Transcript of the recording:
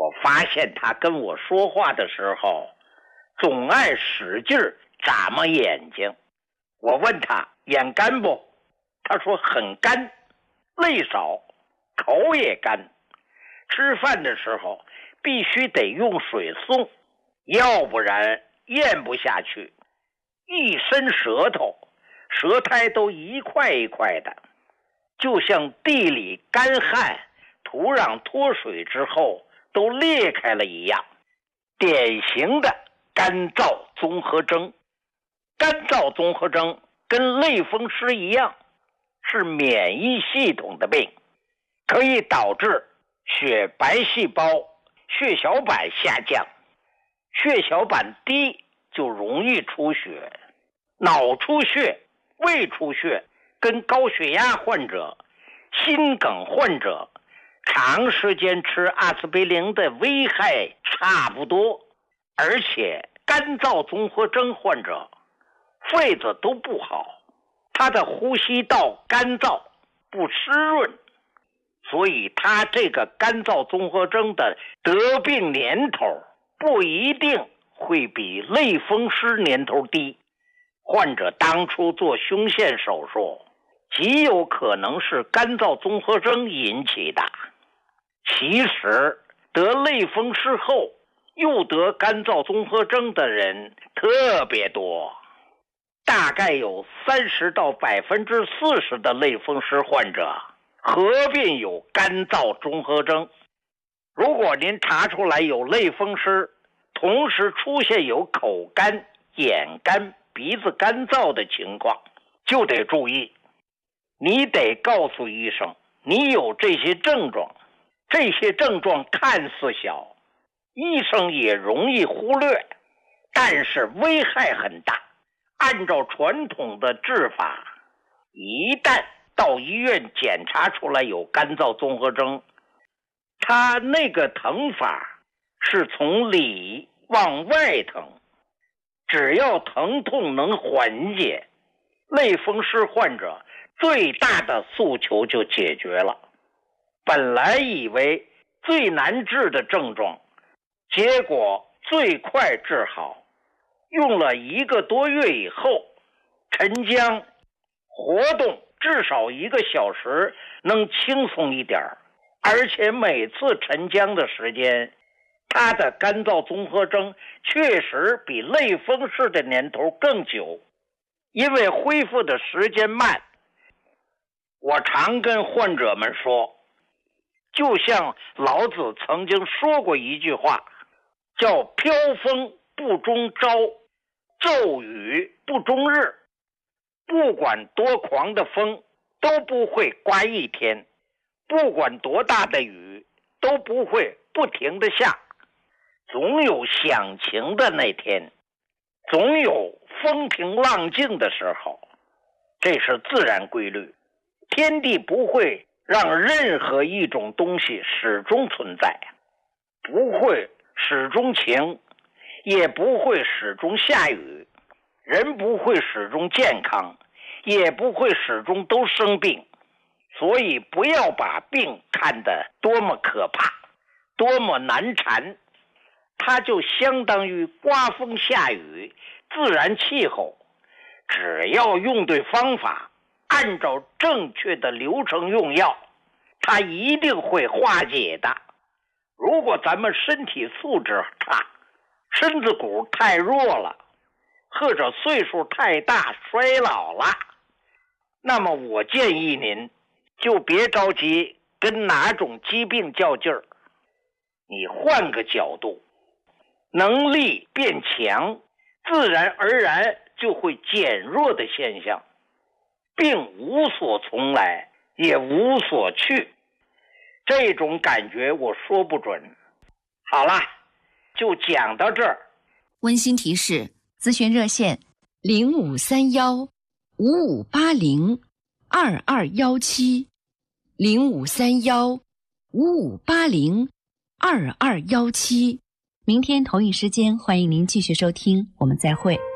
我发现他跟我说话的时候总爱使劲眨么眼睛。我问他眼干不，他说很干，泪少，口也干，吃饭的时候必须得用水送，要不然咽不下去，一伸舌头，舌苔都一块一块的，就像地里干旱，土壤脱水之后都裂开了一样，典型的干燥综合征。干燥综合征跟类风湿一样，是免疫系统的病，可以导致血白细胞、血小板下降，血小板低就容易出血，脑出血、胃出血跟高血压患者、心梗患者长时间吃阿司匹林的危害差不多。而且干燥综合征患者肺子都不好，他的呼吸道干燥不湿润，所以他这个干燥综合征的得病年头不一定会比类风湿年头低。患者当初做胸腺手术极有可能是干燥综合征引起的。其实得类风湿后又得干燥综合征的人特别多，大概有30%到40%的类风湿患者合并有干燥综合征。如果您查出来有类风湿，同时出现有口干、眼干、鼻子干燥的情况，就得注意，你得告诉医生你有这些症状。这些症状看似小，医生也容易忽略，但是危害很大。按照传统的治法，一旦到医院检查出来有干燥综合征，他那个疼法是从里往外疼，只要疼痛能缓解，类风湿患者最大的诉求就解决了。本来以为最难治的症状，结果最快治好，用了1个多月以后，陈江活动至少1个小时能轻松一点，而且每次陈江的时间，他的干燥综合征确实比类风湿的年头更久。因为恢复的时间慢，我常跟患者们说，就像老子曾经说过一句话，叫飘风不终朝，骤雨不终日。不管多狂的风都不会刮一天，不管多大的雨都不会不停地下，总有响晴的那天，总有风平浪静的时候，这是自然规律。天地不会让任何一种东西始终存在，不会始终晴，也不会始终下雨，人不会始终健康，也不会始终都生病。所以不要把病看得多么可怕，多么难缠，它就相当于刮风下雨，自然气候，只要用对方法，按照正确的流程用药，它一定会化解的。如果咱们身体素质差，身子骨太弱了，或者岁数太大衰老了，那么我建议您就别着急跟哪种疾病较劲儿，你换个角度，能力变强，自然而然就会减弱的现象。病无所从来，也无所去，这种感觉我说不准。好了，就讲到这儿。 温馨提示：咨询热线0531-5580-2217，0531-5580-2217。明天同一时间，欢迎您继续收听，我们再会。